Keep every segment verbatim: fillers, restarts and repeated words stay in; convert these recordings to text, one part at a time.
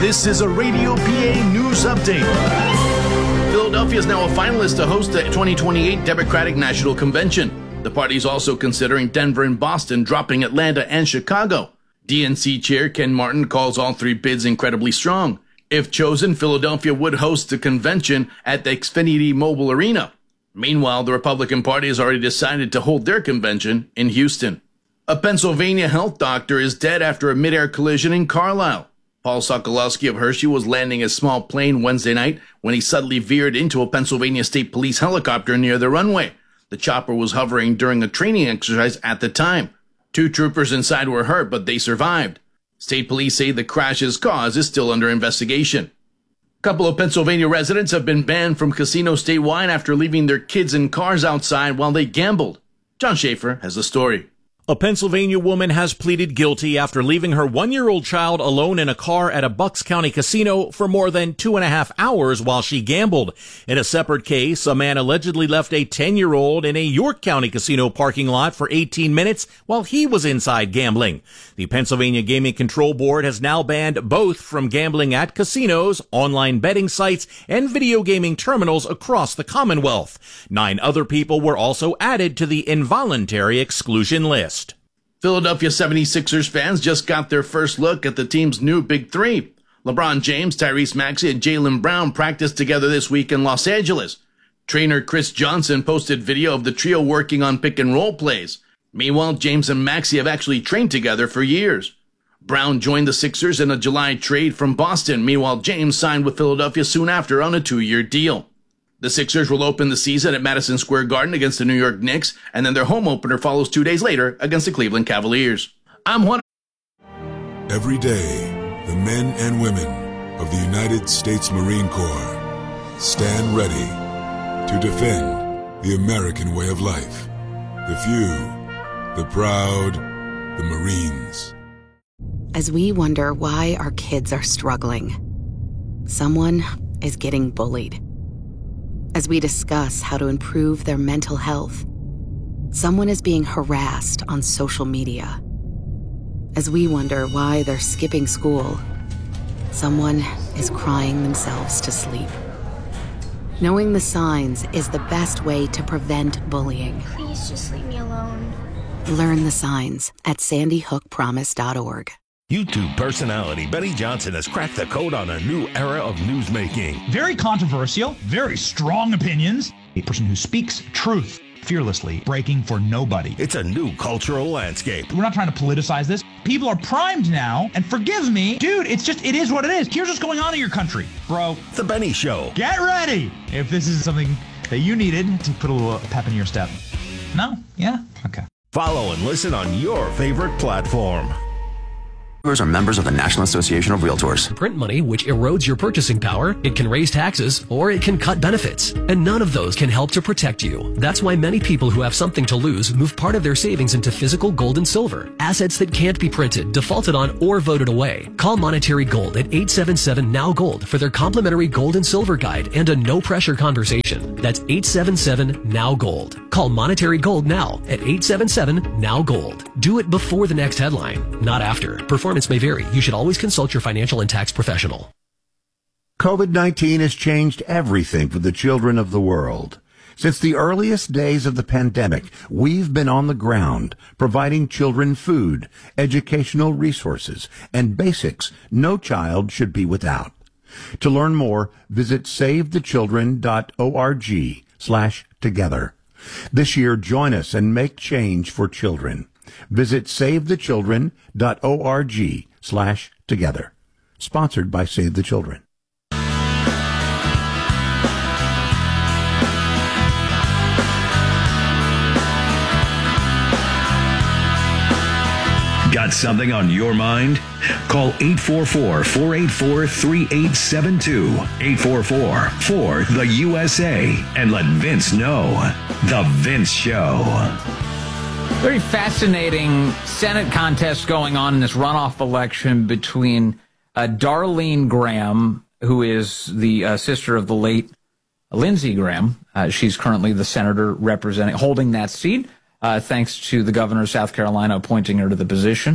This is a Radio P A News Update. Philadelphia is now a finalist to host the twenty twenty-eight Democratic National Convention. The party is also considering Denver and Boston, dropping Atlanta and Chicago. D N C Chair Ken Martin calls all three bids incredibly strong. If chosen, Philadelphia would host the convention at the Xfinity Mobile Arena. Meanwhile, the Republican Party has already decided to hold their convention in Houston. A Pennsylvania health doctor is dead after a midair collision in Carlisle. Paul Sokolowski of Hershey was landing a small plane Wednesday night when he suddenly veered into a Pennsylvania State Police helicopter near the runway. The chopper was hovering during a training exercise at the time. Two troopers inside were hurt, but they survived. State police say the crash's cause is still under investigation. A couple of Pennsylvania residents have been banned from casinos statewide after leaving their kids in cars outside while they gambled. John Schaefer has the story. A Pennsylvania woman has pleaded guilty after leaving her one-year-old child alone in a car at a Bucks County casino for more than two and a half hours while she gambled. In a separate case, a man allegedly left a ten-year-old in a York County casino parking lot for eighteen minutes while he was inside gambling. The Pennsylvania Gaming Control Board has now banned both from gambling at casinos, online betting sites, and video gaming terminals across the Commonwealth. Nine other people were also added to the involuntary exclusion list. Philadelphia seventy-sixers fans just got their first look at the team's new Big Three. LeBron James, Tyrese Maxey, and Jaylen Brown practiced together this week in Los Angeles. Trainer Chris Johnson posted video of the trio working on pick-and-roll plays. Meanwhile, James and Maxey have actually trained together for years. Brown joined the Sixers in a July trade from Boston. Meanwhile, James signed with Philadelphia soon after on a two-year deal. The Sixers will open the season at Madison Square Garden against the New York Knicks, and then their home opener follows two days later against the Cleveland Cavaliers. I'm Juan. Every day, the men and women of the United States Marine Corps stand ready to defend the American way of life. The few, the proud, the Marines. As we wonder why our kids are struggling, someone is getting bullied. As we discuss how to improve their mental health, someone is being harassed on social media. As we wonder why they're skipping school, someone is crying themselves to sleep. Knowing the signs is the best way to prevent bullying. Please just leave me alone. Learn the signs at sandy hook promise dot org. YouTube personality Benny Johnson has cracked the code on a new era of newsmaking. Very controversial, very strong opinions. A person who speaks truth fearlessly, breaking for nobody. It's a new cultural landscape. We're not trying to politicize this. People are primed now, and forgive me, dude, it's just, it is what it is. Here's what's going on in your country, bro. The Benny Show. Get ready if this is something that you needed to put a little pep in your step. No? Yeah? Okay. Follow and listen on your favorite platform. Are members of the National Association of Realtors. Print money, which erodes your purchasing power, it can raise taxes, or it can cut benefits. And none of those can help to protect you. That's why many people who have something to lose move part of their savings into physical gold and silver. Assets that can't be printed, defaulted on, or voted away. Call Monetary Gold at eight seven seven N O W Gold for their complimentary gold and silver guide and a no-pressure conversation. That's eight seven seven N O W Gold. Call Monetary Gold now at eight seven seven N O W Gold. Do it before the next headline, not after. Performance may vary. You should always consult your financial and tax professional. COVID nineteen has changed everything for the children of the world. Since the earliest days of the pandemic, we've been on the ground, providing children food, educational resources, and basics no child should be without. To learn more, visit save the children dot org slash together. This year, join us and make change for children. Visit save the children dot org slash together. Sponsored by Save the Children. Got something on your mind? Call eight four four, four eight four, three eight seven two, eight four four, four, the U S A, and let Vince know. The Vince Show. Very fascinating Senate contest going on in this runoff election between uh, Darlene Graham, who is the uh, sister of the late Lindsey Graham. Uh, she's currently the senator representing, holding that seat, uh, thanks to the governor of South Carolina appointing her to the position.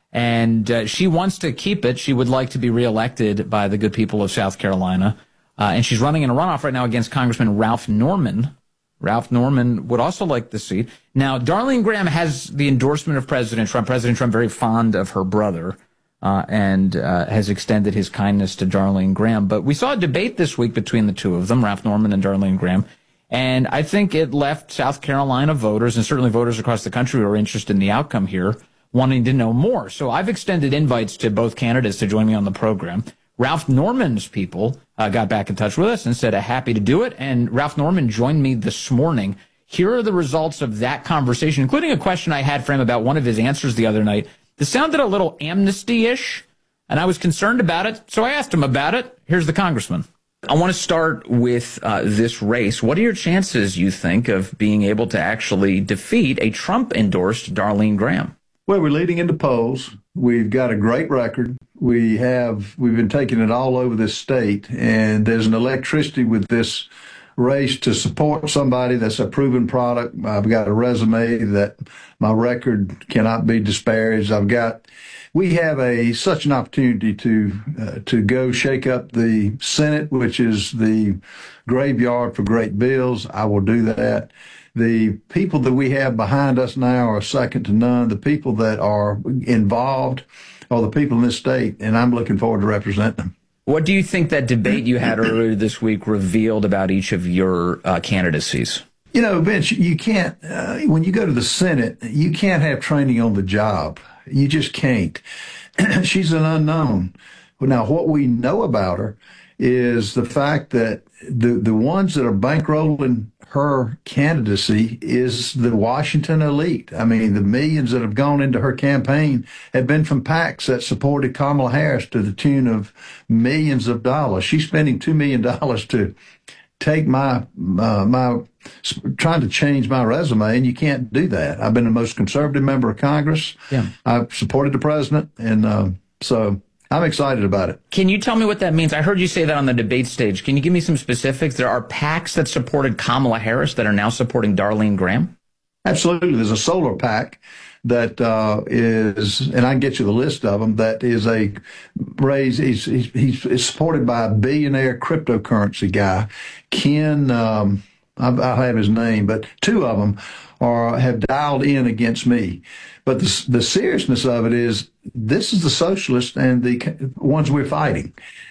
And uh, she wants to keep it. She would like to be reelected by the good people of South Carolina. Uh, and she's running in a runoff right now against Congressman Ralph Norman. Ralph Norman would also like the seat. Now, Darlene Graham has the endorsement of President Trump. President Trump very fond of her brother uh, and uh, has extended his kindness to Darlene Graham. But we saw a debate this week between the two of them, Ralph Norman and Darlene Graham. And I think it left South Carolina voters, and certainly voters across the country who are interested in the outcome here, wanting to know more. So I've extended invites to both candidates to join me on the program. Ralph Norman's people uh, got back in touch with us and said, uh, happy to do it. And Ralph Norman joined me this morning. Here are the results of that conversation, including a question I had for him about one of his answers the other night. This sounded a little amnesty-ish, and I was concerned about it, so I asked him about it. Here's the congressman. I want to start with uh, this race. What are your chances, you think, of being able to actually defeat a Trump-endorsed Darlene Graham? Well, we're leading into polls. We've got a great record. We have, we've been taking it all over this state, and there's an electricity with this race to support somebody that's a proven product. I've got a resume that my record cannot be disparaged. I've got, we have a, such an opportunity to, uh, to go shake up the Senate, which is the graveyard for great bills. I will do that. The people that we have behind us now are second to none. The people that are involved are the people in this state, and I'm looking forward to representing them. What do you think that debate you had earlier this week revealed about each of your uh, candidacies? You know, Vince, you can't, uh, when you go to the Senate, you can't have training on the job. You just can't. She's an unknown. Now, what we know about her is the fact that the, the ones that are bankrolling her candidacy is the Washington elite. I mean, the millions that have gone into her campaign have been from PACs that supported Kamala Harris to the tune of millions of dollars. She's spending two million dollars to take my, uh, my, trying to change my resume, and you can't do that. I've been the most conservative member of Congress. Yeah. I've supported the president, and uh, so I'm excited about it. Can you tell me what that means? I heard you say that on the debate stage. Can you give me some specifics? There are PACs that supported Kamala Harris that are now supporting Darlene Graham? Absolutely. There's a solar PAC that uh, is, and I can get you the list of them, that is a raise. He's, he's, he's supported by a billionaire cryptocurrency guy, Ken, um, I'll have his name, but two of them are, have dialed in against me. But the, the seriousness of it is, this is the socialists and the ones we're fighting.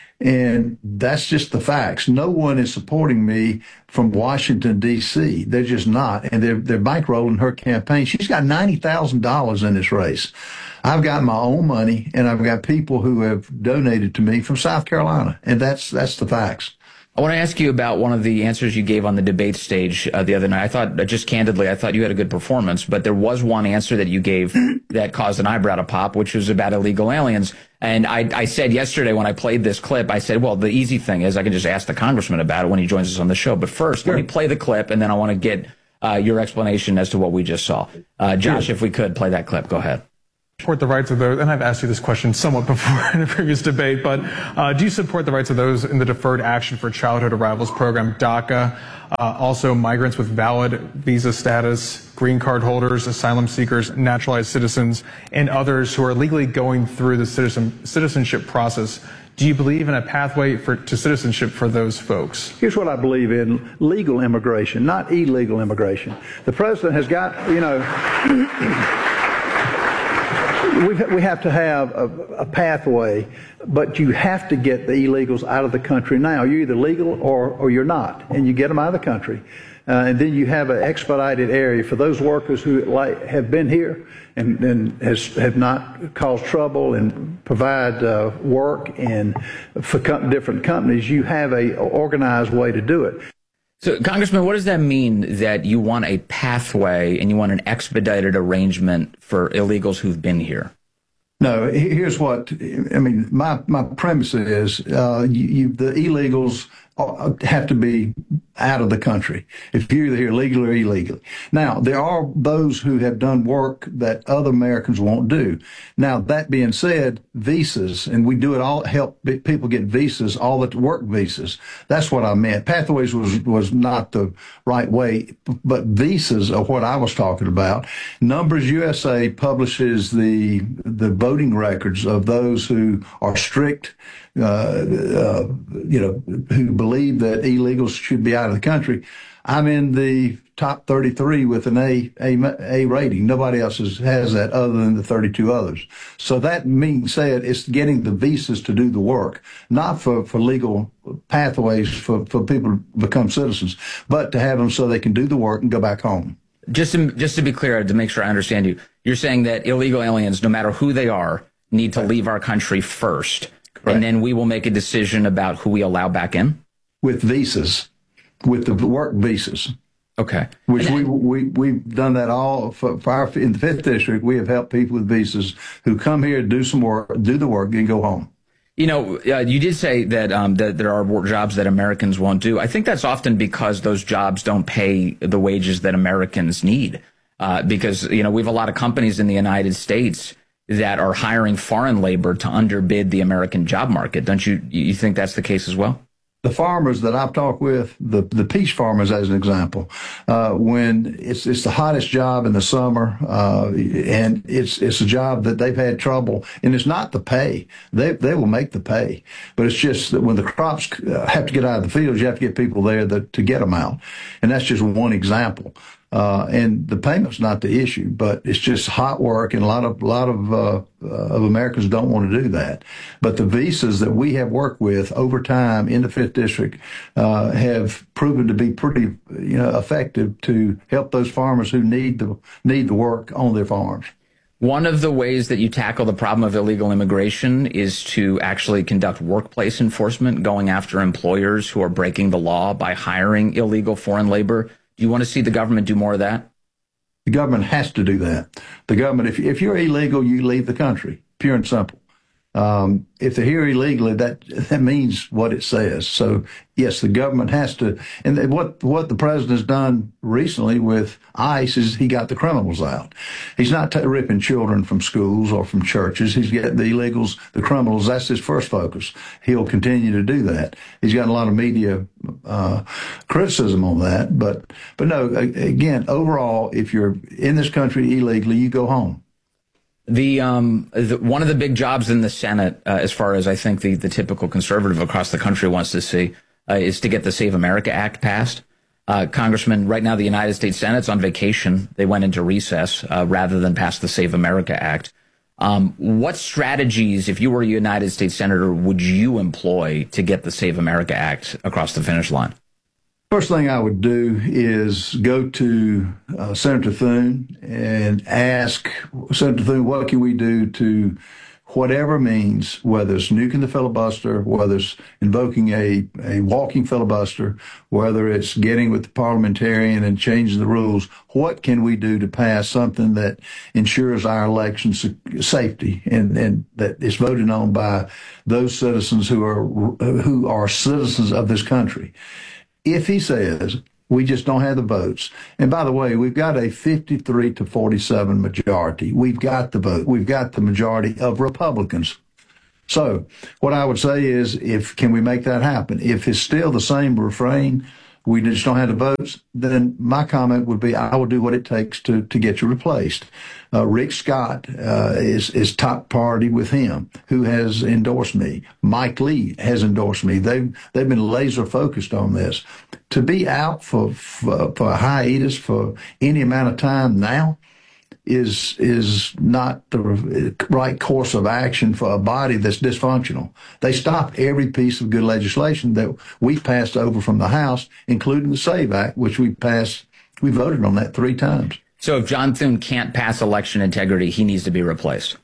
And that's just the facts. No one is supporting me from Washington, D C They're just not. And they're, they're bankrolling her campaign. She's got ninety thousand dollars in this race. I've got my own money, and I've got people who have donated to me from South Carolina. And that's, that's the facts. I want to ask you about one of the answers you gave on the debate stage uh, the other night. I thought, uh, just candidly, I thought you had a good performance, but there was one answer that you gave that caused an eyebrow to pop, which was about illegal aliens. And I, I said yesterday when I played this clip, I said, well, the easy thing is I can just ask the congressman about it when he joins us on the show. But first, sure, let me play the clip, and then I want to get uh, your explanation as to what we just saw. Uh, Josh, sure, if we could play that clip, go ahead. Support the rights of those, and I've asked you this question somewhat before in a previous debate, but uh, do you support the rights of those in the Deferred Action for Childhood Arrivals program, DACA, uh, also migrants with valid visa status, green card holders, asylum seekers, naturalized citizens, and others who are legally going through the citizen, citizenship process? Do you believe in a pathway for, to citizenship for those folks? Here's what I believe in: legal immigration, not illegal immigration. The president has got, you know, We we have to have a, a pathway, but you have to get the illegals out of the country now. You're either legal or, or you're not, and you get them out of the country. Uh, and then you have an expedited area for those workers who like, have been here and, and has, have not caused trouble and provide uh, work and for com- different companies. You have a organized way to do it. So, Congressman, what does that mean that you want a pathway and you want an expedited arrangement for illegals who've been here? No, here's what, I mean, my, my premise is uh, you, you, the illegals have to be out of the country, if you're either here legally or illegally. Now, there are those who have done work that other Americans won't do. Now, that being said, visas, and we do it all, help people get visas, all the work visas. That's what I meant. Pathways was, was not the right way, but visas are what I was talking about. Numbers U S A publishes the, the voting records of those who are strict, uh, uh, you know, who believe that illegals should be out of the country. I'm in the top thirty-three with an A, A, A rating. Nobody else is, has that other than the thirty-two others. So that being said, it's getting the visas to do the work, not for, for legal pathways for, for people to become citizens, but to have them so they can do the work and go back home. Just to, just to be clear, to make sure I understand you, you're saying that illegal aliens, no matter who they are, need to leave our country first. Correct. And then we will make a decision about who we allow back in? With visas, with the work visas. Okay. Which we, we, we've done that all for, for our, in the fifth District. We have helped people with visas who come here, do some work, do the work, and go home. You know, uh, you did say that, um, that there are jobs that Americans won't do. I think that's often because those jobs don't pay the wages that Americans need. Uh, because, you know, we have a lot of companies in the United States that are hiring foreign labor to underbid the American job market. Don't you, you think that's the case as well? The farmers that I've talked with, the, the peach farmers as an example, uh, when it's, it's the hottest job in the summer, uh, and it's, it's a job that they've had trouble, and it's not the pay. They, they will make the pay, but it's just that when the crops have to get out of the fields, you have to get people there that, to get them out. And that's just one example. Uh, and the payment's not the issue, but it's just hot work, and a lot of, a lot of, uh, of Americans don't want to do that. But the visas that we have worked with over time in the fifth District, uh, have proven to be pretty, you know, effective to help those farmers who need the, need the work on their farms. One of the ways that you tackle the problem of illegal immigration is to actually conduct workplace enforcement, going after employers who are breaking the law by hiring illegal foreign labor. Do you want to see the government do more of that? The government has to do that. The government, if, if you're illegal, you leave the country, pure and simple. Um, if they're here illegally, that that means what it says. So, yes, the government has to. And what what the president has done recently with ICE is he got the criminals out. He's not t- ripping children from schools or from churches. He's getting the illegals, the criminals. That's his first focus. He'll continue to do that. He's got a lot of media uh, criticism on that. But, but no, again, overall, if you're in this country illegally, you go home. The, um, the one of the big jobs in the Senate, uh, as far as I think the, the typical conservative across the country wants to see, uh, is to get the Save America Act passed. Uh, Congressman, right now the United States Senate's on vacation. They went into recess uh, rather than pass the Save America Act. Um, what strategies, if you were a United States Senator, would you employ to get the Save America Act across the finish line? First thing I would do is go to uh, Senator Thune and ask Senator Thune, what can we do to whatever means, whether it's nuking the filibuster, whether it's invoking a, a walking filibuster, whether it's getting with the parliamentarian and changing the rules, what can we do to pass something that ensures our election safety and, and that is voted on by those citizens who are who are citizens of this country? If he says we just don't have the votes, and by the way, we've got a fifty-three to forty-seven majority. We've got the vote. We've got the majority of Republicans. So what I would say is, if can we make that happen? If it's still the same refrain, we just don't have the votes, then my comment would be I will do what it takes to, to get you replaced. Uh, Rick Scott uh, is, is top priority with him, who has endorsed me. Mike Lee has endorsed me. They've, they've been laser focused on this. To be out for, for, for a hiatus for any amount of time now is is not the right course of action for a body that's dysfunctional. They stopped every piece of good legislation that we passed over from the House, including the SAVE Act, which we passed. We voted on that three times. So if John Thune can't pass election integrity, he needs to be replaced.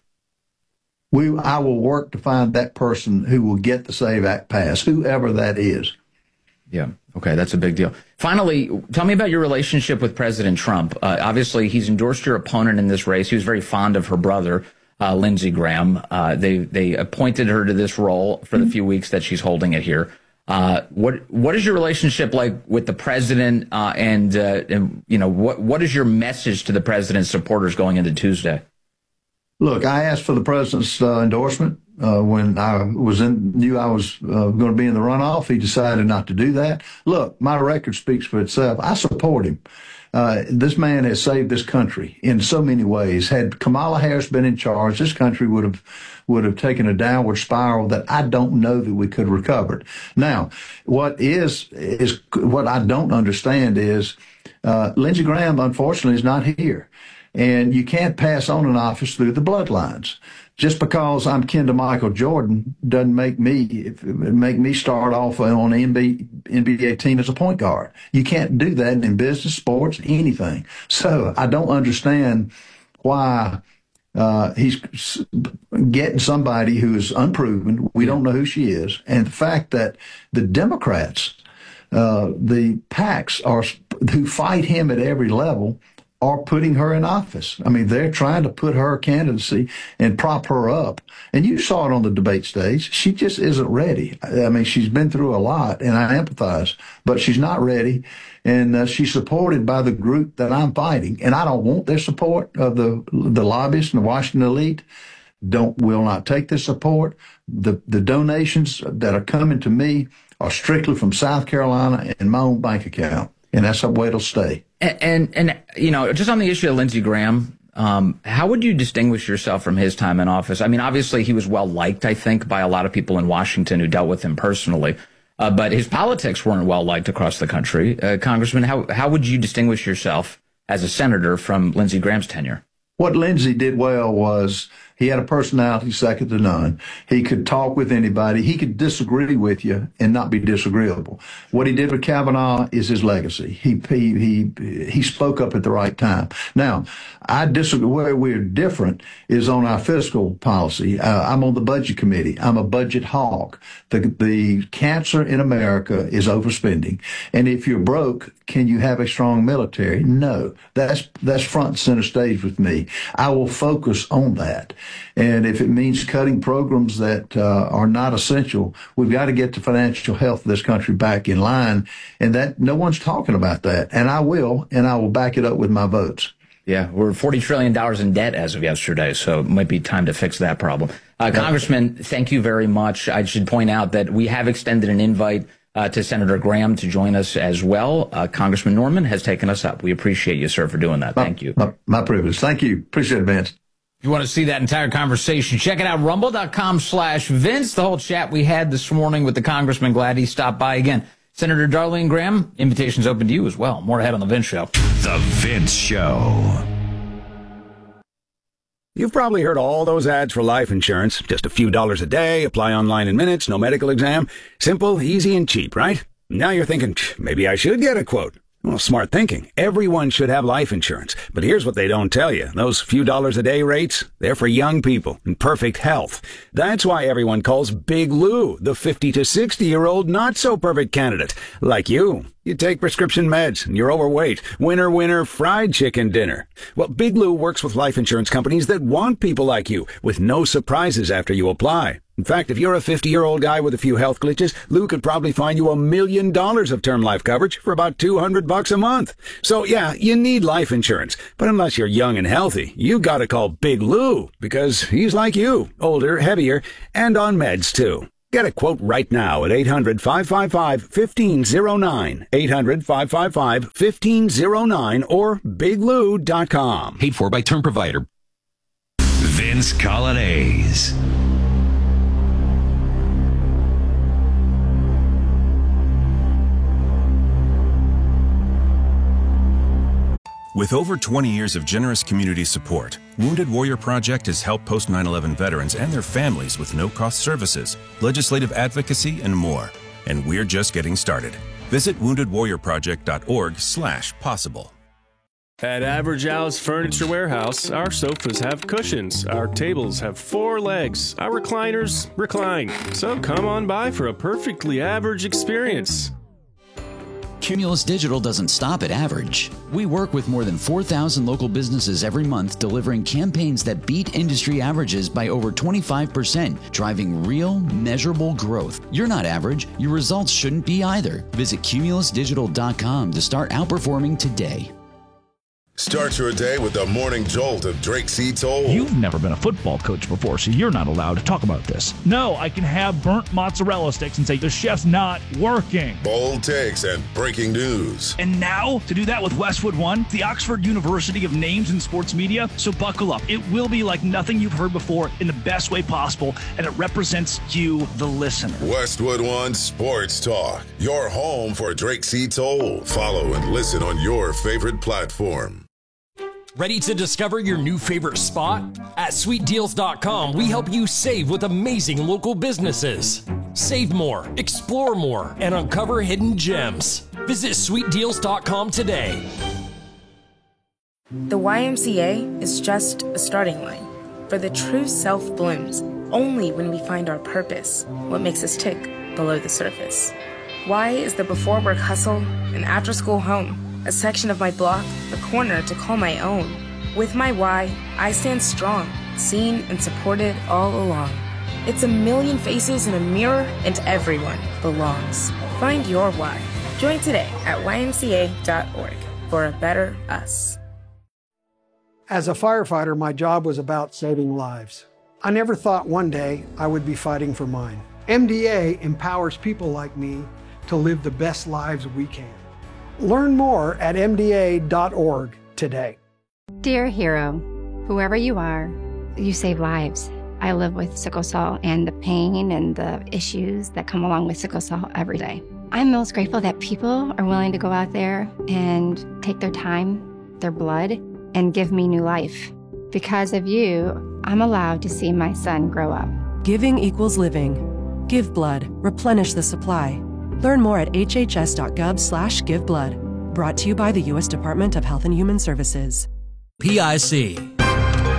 We, I will work to find that person who will get the SAVE Act passed, whoever that is. Yeah. Okay. That's a big deal. Finally, tell me about your relationship with President Trump. Uh, obviously, he's endorsed your opponent in this race. He was very fond of her brother, uh, Lindsey Graham. Uh, they, they appointed her to this role for the few weeks that she's holding it here. Uh, what what is your relationship like with the president, uh, and, uh, and you know what what is your message to the president's supporters going into Tuesday? Look, I asked for the president's uh, endorsement uh, when I was in knew I was uh, going to be in the runoff. He decided not to do that. Look, my record speaks for itself. I support him. Uh, this man has saved this country in so many ways. Had Kamala Harris been in charge, this country would have would have taken a downward spiral that I don't know that we could have recovered. Now, what is is what I don't understand is uh, Lindsey Graham, unfortunately, is not here, and you can't pass on an office through the bloodlines. Just because I'm kin to Michael Jordan doesn't make me make me start off on an N B A team as a point guard. You can't do that in business, sports, anything. So I don't understand why uh, he's getting somebody who is unproven. We don't know who she is, and the fact that the Democrats, uh, the PACs, are who fight him at every level, are putting her in office. I mean, they're trying to put her candidacy and prop her up. And you saw it on the debate stage. She just isn't ready. I mean, she's been through a lot, and I empathize, but she's not ready. And uh, she's supported by the group that I'm fighting. And I don't want their support of the the lobbyists and the Washington elite. Don't will not take their support. The the donations that are coming to me are strictly from South Carolina and my own bank account. And that's the way it'll stay. And, and, and, you know, just on the issue of Lindsey Graham, um, how would you distinguish yourself from his time in office? I mean, obviously he was well liked, I think, by a lot of people in Washington who dealt with him personally. Uh, but his politics weren't well liked across the country. Uh, Congressman, how, how would you distinguish yourself as a senator from Lindsey Graham's tenure? What Lindsey did well was he had a personality second to none. He could talk with anybody. He could disagree with you and not be disagreeable. What he did with Kavanaugh is his legacy. He he he, he spoke up at the right time. Now, I disagree. Where we're different is on our fiscal policy. Uh, I'm on the budget committee. I'm a budget hawk. The the cancer in America is overspending. And if you're broke, can you have a strong military? No. That's that's front and center stage with me. I will focus on that. And if it means cutting programs that uh, are not essential, we've got to get the financial health of this country back in line. And that no one's talking about that. And I will, and I will back it up with my votes. Yeah, we're forty trillion dollars in debt as of yesterday, so it might be time to fix that problem. Uh, Congressman, thank you very much. I should point out that we have extended an invite uh, to Senator Graham to join us as well. Uh, Congressman Norman has taken us up. We appreciate you, sir, for doing that. My, thank you. My, my privilege. Thank you. Appreciate it, Vince. If you want to see that entire conversation, check it out, rumble.com slash Vince. The whole chat we had this morning with the congressman. Glad he stopped by again. Senator Darlene Graham, invitation's open to you as well. More ahead on The Vince Show. The Vince Show. You've probably heard all those ads for life insurance. Just a few dollars a day, apply online in minutes, no medical exam. Simple, easy, and cheap, right? Now you're thinking, maybe I should get a quote. Well, smart thinking. Everyone should have life insurance. But here's what they don't tell you. Those few dollars a day rates, they're for young people in perfect health. That's why everyone calls Big Lou the fifty to sixty-year-old not-so-perfect candidate. Like you. You take prescription meds, and you're overweight. Winner, winner, fried chicken dinner. Well, Big Lou works with life insurance companies that want people like you, with no surprises after you apply. In fact, if you're a fifty-year-old guy with a few health glitches, Lou could probably find you a million dollars of term life coverage for about two hundred bucks a month. So yeah, you need life insurance. But unless you're young and healthy, you gotta call Big Lou, because he's like you, older, heavier, and on meds too. Get a quote right now at eight hundred, five five five, one five zero nine, eight hundred, five five five, one five zero nine, or big lou dot com. Paid for by term provider. Vince Colonnese. With over twenty years of generous community support, Wounded Warrior Project has helped post nine eleven veterans and their families with no-cost services, legislative advocacy, and more. And we're just getting started. Visit wounded warrior project dot org slash possible. At Average Alice Furniture Warehouse, our sofas have cushions, our tables have four legs, our recliners recline. So come on by for a perfectly average experience. Cumulus Digital doesn't stop at average. We work with more than four thousand local businesses every month, delivering campaigns that beat industry averages by over twenty-five percent, driving real, measurable growth. You're not average. Your results shouldn't be either. Visit cumulus digital dot com to start outperforming today. Start your day with the morning jolt of Drake C. Toll. You've never been a football coach before, so you're not allowed to talk about this. No, I can have burnt mozzarella sticks and say the chef's not working. Bold takes and breaking news. And now, to do that with Westwood One, the Oxford University of Names in Sports Media. So buckle up. It will be like nothing you've heard before in the best way possible, and it represents you, the listener. Westwood One Sports Talk, your home for Drake C. Toll. Follow and listen on your favorite platform. Ready to discover your new favorite spot? At sweet deals dot com, we help you save with amazing local businesses. Save more, explore more, and uncover hidden gems. Visit sweet deals dot com today. The Y M C A is just a starting line, for the true self blooms only when we find our purpose, what makes us tick below the surface. Y is the before work hustle and after school home. A section of my block, a corner to call my own. With my Y, I stand strong, seen and supported all along. It's a million faces in a mirror, and everyone belongs. Find your Y. Join today at y m c a dot org for a better us. As a firefighter, my job was about saving lives. I never thought one day I would be fighting for mine. M D A empowers people like me to live the best lives we can. Learn more at m d a dot org today. Dear hero, whoever you are, you save lives. I live with sickle cell and the pain and the issues that come along with sickle cell every day. I'm most grateful that people are willing to go out there and take their time, their blood, and give me new life. Because of you, I'm allowed to see my son grow up. Giving equals living. Give blood. Replenish the supply. Learn more at h h s dot gov slash give blood. Brought to you by the U S Department of Health and Human Services. P I C.